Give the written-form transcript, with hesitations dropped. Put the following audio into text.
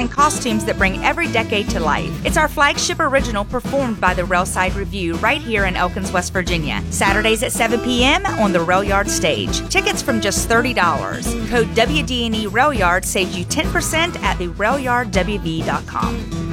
and costumes that bring every decade to life. It's our flagship original performed by the Railside Review right here in Elkins, West Virginia. Saturdays at 7 p.m. on the Rail Yard stage. Tickets from just $30. Code WDNE Rail Yard saves you 10% at therailyardwv.com.